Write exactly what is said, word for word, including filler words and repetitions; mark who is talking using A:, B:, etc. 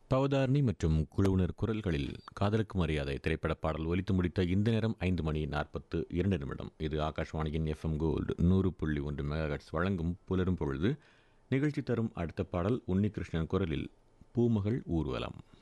A: பவதாரணி மற்றும் குழுவினர் குரல்களில் காதலுக்கு மரியாதை திரைப்பட பாடல் ஒலித்து முடித்த இந்த நேரம் ஐந்து மணி நாற்பத்து இரண்டு நிமிடம். இது ஆகாஷ்வாணியின் எஃப்எம் கோல்டு நூறு புள்ளி ஒன்று மெகாஹெர்ட்ஸ் வழங்கும் புலரும் பொழுது நிகழ்ச்சி. தரும் அடுத்த பாடல் உன்னிகிருஷ்ணன் குரலில் பூமகள் ஊர்வலம்.